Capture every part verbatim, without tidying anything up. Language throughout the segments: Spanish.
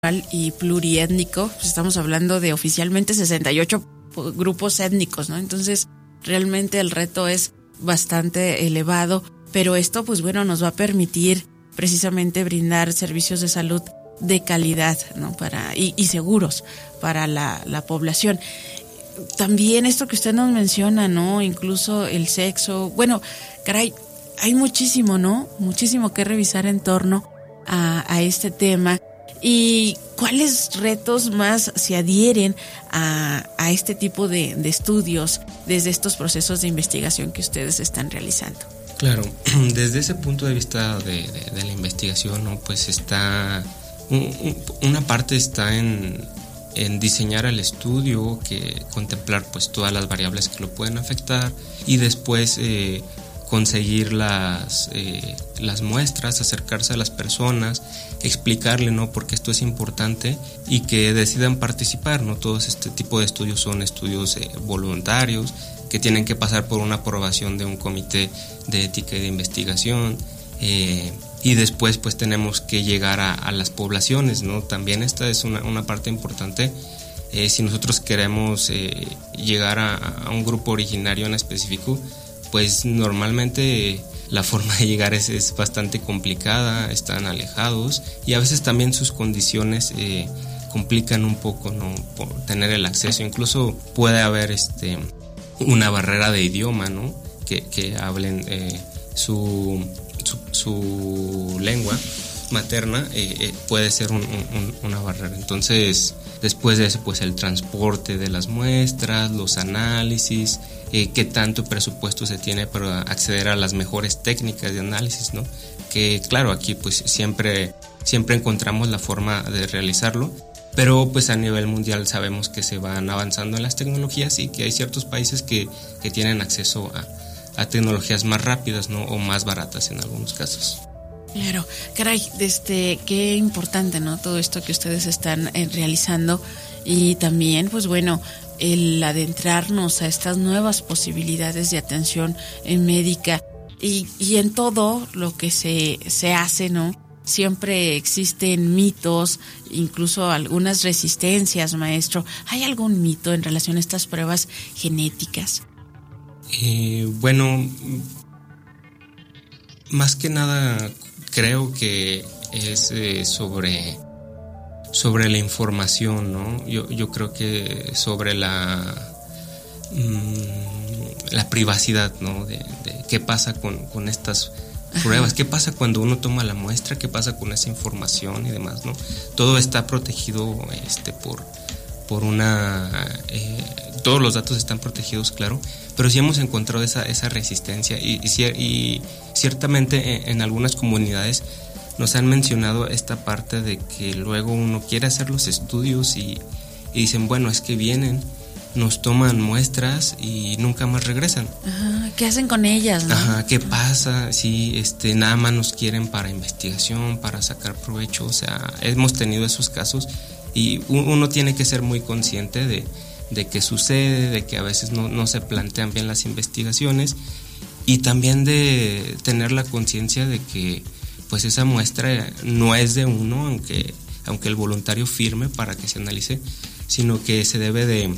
y pluriétnico, pues estamos hablando de oficialmente sesenta y ocho grupos étnicos, ¿no? Entonces, realmente el reto es bastante elevado, pero esto, pues bueno, nos va a permitir precisamente brindar servicios de salud de calidad, ¿no? Para, y, y seguros para la, la población. También esto que usted nos menciona, ¿no? Incluso el sexo. Bueno, caray, hay muchísimo, ¿no? Muchísimo que revisar en torno a, a este tema. ¿Y cuáles retos más se adhieren a, a este tipo de, de estudios desde estos procesos de investigación que ustedes están realizando? Claro, desde ese punto de vista de, de, de la investigación, ¿no? Pues está, un, una parte está en, en diseñar el estudio, que contemplar pues todas las variables que lo pueden afectar, y después eh, conseguir las, eh, las muestras, acercarse a las personas, explicarle, ¿no?, porque esto es importante y que decidan participar, ¿no? Todos este tipo de estudios son estudios eh, voluntarios que tienen que pasar por una aprobación de un comité de ética y de investigación, eh, y después pues tenemos que llegar a, a las poblaciones, ¿no? También esta es una, una parte importante. Eh, si nosotros queremos eh, llegar a, a un grupo originario en específico, pues normalmente eh, la forma de llegar es, es bastante complicada, están alejados y a veces también sus condiciones eh, complican un poco, ¿no?, por tener el acceso. Incluso puede haber este una barrera de idioma, ¿no?, que, que hablen eh, su, su, su lengua materna, eh, eh, puede ser un, un, una barrera. Entonces, después de eso, pues el transporte de las muestras, los análisis, eh, qué tanto presupuesto se tiene para acceder a las mejores técnicas de análisis, ¿no? Que claro, aquí pues siempre, siempre encontramos la forma de realizarlo, pero pues a nivel mundial sabemos que se van avanzando en las tecnologías y que hay ciertos países que, que tienen acceso a, a tecnologías más rápidas, ¿no?, o más baratas en algunos casos. Claro, caray, desde qué importante, ¿no?, todo esto que ustedes están eh, realizando, y también, pues bueno, el adentrarnos a estas nuevas posibilidades de atención en médica y, y en todo lo que se, se hace, ¿no? Siempre existen mitos, incluso algunas resistencias, maestro. ¿Hay algún mito en relación a estas pruebas genéticas? Eh, bueno, más que nada creo que es eh, sobre, sobre la información, ¿no? Yo, yo creo que sobre la, mmm, la privacidad, ¿no? De, de qué pasa con, con estas pruebas. Ajá. ¿Qué pasa cuando uno toma la muestra? ¿Qué pasa con esa información y demás, ¿no? Todo está protegido este, por, por una... Eh, todos los datos están protegidos, claro, pero sí hemos encontrado esa, esa resistencia y, y, y ciertamente en, en algunas comunidades nos han mencionado esta parte de que luego uno quiere hacer los estudios y, y dicen, bueno, es que vienen, nos toman muestras y nunca más regresan. Ajá, ¿qué hacen con ellas, no? Ajá, ¿qué pasa? Sí, este, nada más nos quieren para investigación, para sacar provecho. O sea, hemos tenido esos casos y uno tiene que ser muy consciente de, de qué sucede, de que a veces no, no se plantean bien las investigaciones, y también de tener la conciencia de que pues esa muestra no es de uno, aunque, aunque el voluntario firme para que se analice, sino que se debe de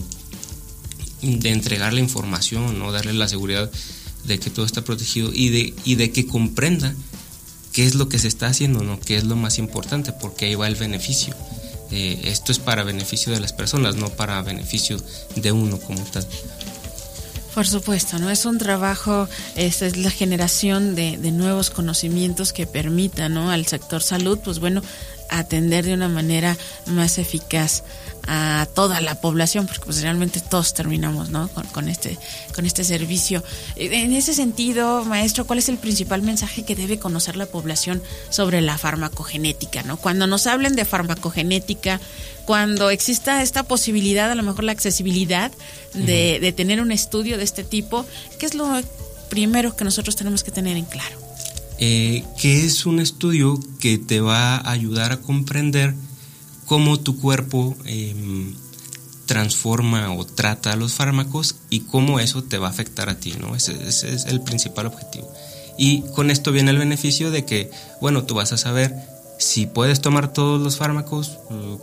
de entregar la información, ¿no?, darle la seguridad de que todo está protegido y de, y de que comprenda qué es lo que se está haciendo, ¿no?, qué es lo más importante, porque ahí va el beneficio. Eh, esto es para beneficio de las personas, no para beneficio de uno como tal. Por supuesto, ¿no? Es un trabajo, es, es la generación de, de nuevos conocimientos que permita, ¿no?, al sector salud, pues bueno, atender de una manera más eficaz a toda la población, porque pues realmente todos terminamos, ¿no?, con, con este con este servicio. En ese sentido, maestro, ¿cuál es el principal mensaje que debe conocer la población sobre la farmacogenética, ¿no? Cuando nos hablen de farmacogenética, cuando exista esta posibilidad, a lo mejor la accesibilidad de, uh-huh. de tener un estudio de este tipo, ¿qué es lo primero que nosotros tenemos que tener en claro? Eh, que es un estudio que te va a ayudar a comprender cómo tu cuerpo eh, transforma o trata los fármacos y cómo eso te va a afectar a ti, ¿no? Ese, ese es el principal objetivo. Y con esto viene el beneficio de que, bueno, tú vas a saber Si puedes tomar todos los fármacos,